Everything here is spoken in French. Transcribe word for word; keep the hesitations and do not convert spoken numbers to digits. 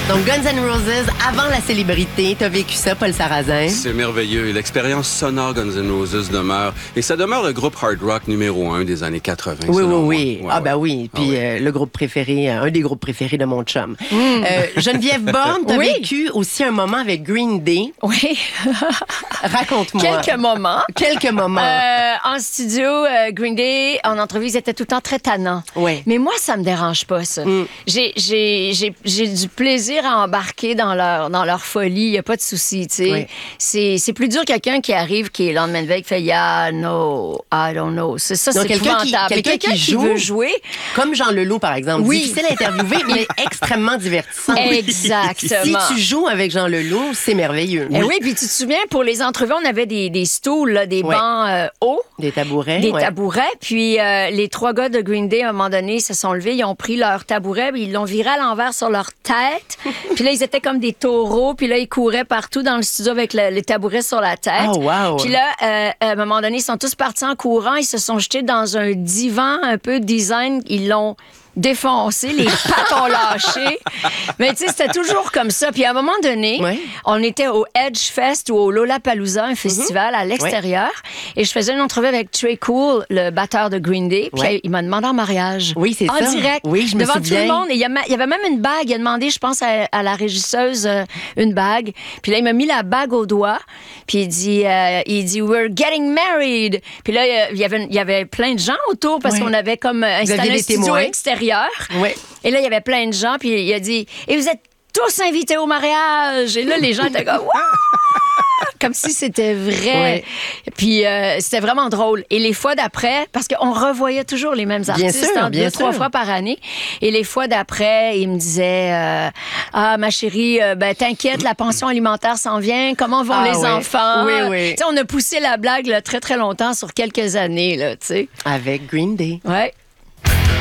Donc, Guns N' Roses, avant la célébrité, t'as vécu ça, Paul Sarrazin? C'est merveilleux. L'expérience sonore Guns N' Roses demeure. Et ça demeure le groupe hard rock numéro un des années quatre-vingt. Oui, oui, selon oui. moi. Ah, Ouais, ben ouais. oui. Puis Ah, oui. euh, le groupe préféré, un des groupes préférés de mon chum. Mm. Euh, Geneviève Borne, t'as Oui. vécu aussi un moment avec Green Day. Oui. Raconte-moi. Quelques moments. Quelques moments. Euh, en studio, euh, Green Day, en entrevue, ils étaient tout le temps très tannants. Oui. Mais moi, ça me dérange pas, ça. Mm. J'ai, j'ai, j'ai, j'ai du plaisir à embarquer dans leur, dans leur folie. Il n'y a pas de souci, tu sais. Oui. C'est, c'est plus dur quelqu'un qui arrive, qui est le lendemain de veille, qui fait « Yeah, no, I don't know ». C'est ça, Donc, c'est quelqu'un qui- épouvantable. Mais quelqu'un qui qui joue. veut jouer. Comme Jean Leloup, par exemple. Oui. Difficile à interviewer, mais extrêmement divertissant. Exactement. Si tu joues avec Jean Leloup, c'est merveilleux. Eh oui, puis tu te souviens, pour les entrevues, on avait des, des stools, là, des Ouais. bancs euh, hauts. Des tabourets. Des ouais. tabourets. Puis euh, les trois gars de Green Day, à un moment donné, se sont levés, ils ont pris leur tabouret, puis ils l'ont viré à l'envers sur leur tête. Puis là, ils étaient comme des taureaux, puis là, ils couraient partout dans le studio avec le, les tabourets sur la tête. Oh, wow. Puis là, euh, à un moment donné, ils sont tous partis en courant, ils se sont jetés dans un divan un peu design, ils l'ont défoncé, les pattes ont lâché. Mais tu sais, c'était toujours comme ça. Puis à un moment donné, Ouais. on était au Edge Fest ou au Lollapalooza, un festival à l'extérieur, et je faisais une entrevue avec Trey Cool, le batteur de Green Day, puis Ouais. il m'a demandé en mariage. Oui, c'est en ça. direct. Oui, je me devant souviens. tout le monde. Et il y, a ma- il y avait même une bague. Il a demandé, je pense, à, à la régisseuse euh, une bague. Puis là, il m'a mis la bague au doigt. Puis il dit, euh, il dit, we're getting married. Puis là, il y avait, il y avait plein de gens autour parce Ouais. qu'on avait comme euh, installé aviez un des studio témoins. extérieur. Ouais. Et là, il y avait plein de gens, puis il a dit « Et vous êtes tous invités au mariage! » Et là, les gens étaient comme « Wouah! » Comme si c'était vrai. Ouais. Puis euh, c'était vraiment drôle. Et les fois d'après, parce qu'on revoyait toujours les mêmes artistes sûr, hein, bien deux, trois sûr. fois par année. Et les fois d'après, il me disait euh, Ah, ma chérie, euh, ben t'inquiète, la pension alimentaire s'en vient. Comment vont Ah, les ouais. enfants? Oui, oui. Tu sais, on a poussé la blague là, très, très longtemps sur quelques années, là, tu sais. Avec Green Day. Ouais.